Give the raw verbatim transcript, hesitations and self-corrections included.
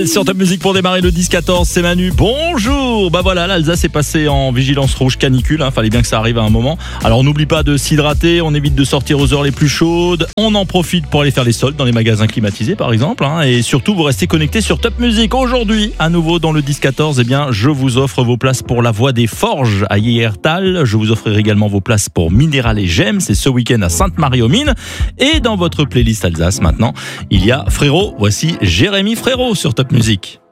Allez, sur Top Musique pour démarrer le dix quatorze, c'est Manu. Bonjour. Bah voilà, l'Alsace est passée en vigilance rouge canicule, hein, fallait bien que ça arrive à un moment. Alors on n'oublie pas de s'hydrater, on évite de sortir aux heures les plus chaudes, on en profite pour aller faire les soldes dans les magasins climatisés par exemple, hein, et surtout vous restez connectés sur Top Musique. Aujourd'hui, à nouveau dans le dix quatorze, eh bien je vous offre vos places pour la Voix des Forges à Hiertal. Je vous offrirai également vos places pour Minéral et Gemmes, c'est ce week-end à Sainte-Marie-aux-Mines. Et dans votre playlist Alsace maintenant, il y a Frérot. Voici Jérémy Frérot sur Top Musique.